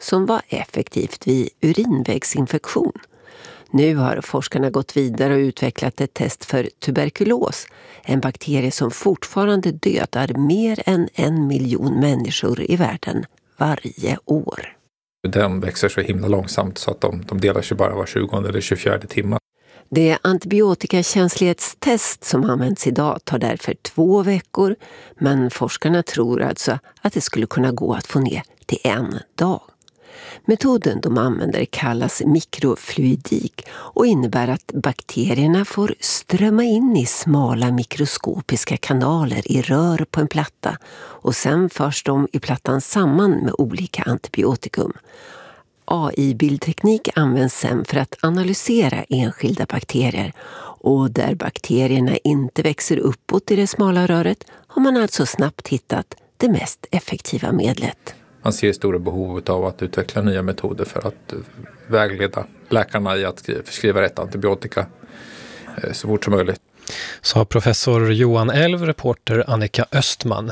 som var effektivt vid urinvägsinfektion. Nu har forskarna gått vidare och utvecklat ett test för tuberkulos, en bakterie som fortfarande dödar mer än 1 miljon människor i världen varje år. Den växer så himla långsamt så att de delar sig bara var 20 eller 24 timme. Det antibiotikakänslighetstest som används idag tar därför 2 veckor, men forskarna tror alltså att det skulle kunna gå att få ner till 1 dag. Metoden de använder kallas mikrofluidik och innebär att bakterierna får strömma in i smala mikroskopiska kanaler i rör på en platta och sen förs de i plattan samman med olika antibiotikum. AI-bildteknik används sen för att analysera enskilda bakterier och där bakterierna inte växer uppåt i det smala röret har man alltså snabbt hittat det mest effektiva medlet. Man ser stora behov av att utveckla nya metoder för att vägleda läkarna i att förskriva rätt antibiotika så fort som möjligt. Sa professor Johan Elv, reporter Annika Östman.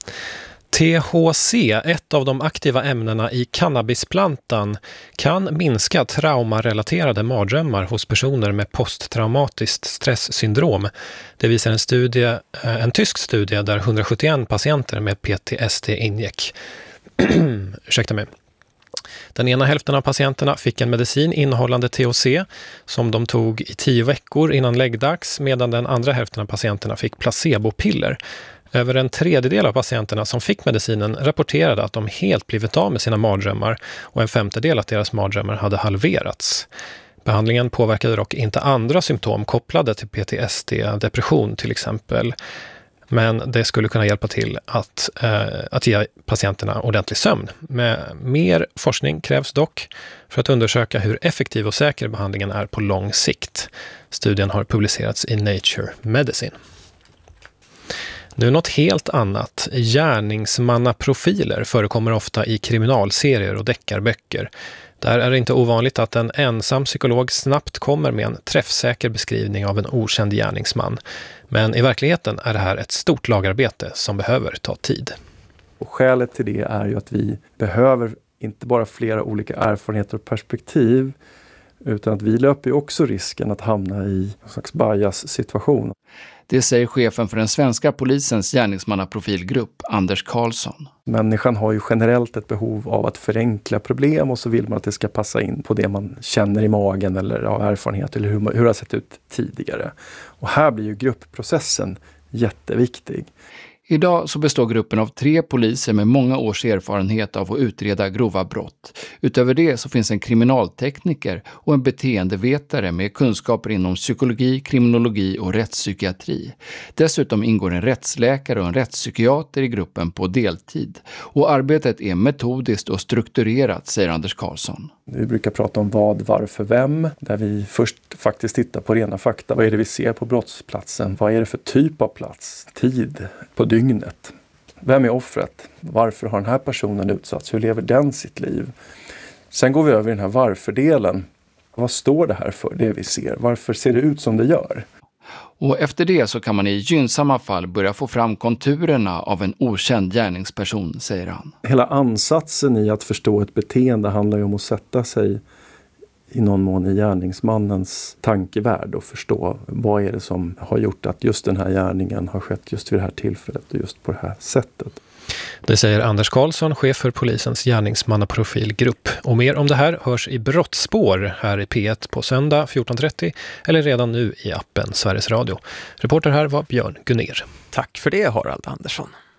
THC, ett av de aktiva ämnena i cannabisplantan, kan minska traumarelaterade mardrömmar hos personer med posttraumatiskt stresssyndrom. Det visar en tysk studie där 171 patienter med PTSD ingick. Ursäkta mig. Den ena hälften av patienterna fick en medicin innehållande THC som de tog i 10 veckor innan läggdags, medan den andra hälften av patienterna fick placebopiller. Över 1/3 av patienterna som fick medicinen rapporterade att de helt blivit av med sina mardrömmar och 1/5 att deras mardrömmar hade halverats. Behandlingen påverkade dock inte andra symptom kopplade till PTSD, depression till exempel. Men det skulle kunna hjälpa till att ge patienterna ordentlig sömn. Mer forskning krävs dock för att undersöka hur effektiv och säker behandlingen är på lång sikt. Studien har publicerats i Nature Medicine. Nu något helt annat. Gärningsmannaprofiler förekommer ofta i kriminalserier och deckarböcker. Där är det inte ovanligt att en ensam psykolog snabbt kommer med en träffsäker beskrivning av en okänd gärningsman. Men i verkligheten är det här ett stort lagarbete som behöver ta tid. Och skälet till det är ju att vi behöver inte bara flera olika erfarenheter och perspektiv, utan att vi löper ju också risken att hamna i en slags bias-situation. Det säger chefen för den svenska polisens gärningsmannaprofilgrupp, Anders Karlsson. Människan har ju generellt ett behov av att förenkla problem och så vill man att det ska passa in på det man känner i magen eller av erfarenhet eller hur det har sett ut tidigare. Och här blir ju gruppprocessen jätteviktig. Idag så består gruppen av 3 poliser med många års erfarenhet av att utreda grova brott. Utöver det så finns en kriminaltekniker och en beteendevetare med kunskaper inom psykologi, kriminologi och rättspsykiatri. Dessutom ingår en rättsläkare och en rättspsykiater i gruppen på deltid. Och arbetet är metodiskt och strukturerat, säger Anders Karlsson. Vi brukar prata om vad, varför, vem. Där vi först faktiskt tittar på rena fakta. Vad är det vi ser på brottsplatsen? Vad är det för typ av plats? Tid på dygnet. Vem är offret? Varför har den här personen utsatts? Hur lever den sitt liv? Sen går vi över i den här varför-delen. Vad står det här för, det vi ser? Varför ser det ut som det gör? Och efter det så kan man i gynnsamma fall börja få fram konturerna av en okänd gärningsperson, säger han. Hela ansatsen i att förstå ett beteende handlar ju om att sätta sig i någon mån i gärningsmannens tankevärld och förstå vad är det som har gjort att just den här gärningen har skett just vid det här tillfället och just på det här sättet. Det säger Anders Karlsson, chef för polisens gärningsmannaprofilgrupp. Och mer om det här hörs i Brottsspår här i P1 på söndag 14.30 eller redan nu i appen Sveriges Radio. Reporter här var Björn Gunner. Tack för det, Harald Andersson.